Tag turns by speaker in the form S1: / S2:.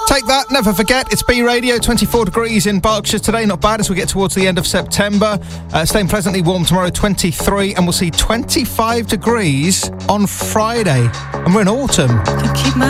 S1: Take that, never forget, it's B Radio, 24 degrees in Berkshire today, not bad as we get towards the end of September. Staying pleasantly warm tomorrow, 23, and we'll see 25 degrees on Friday. And we're in autumn.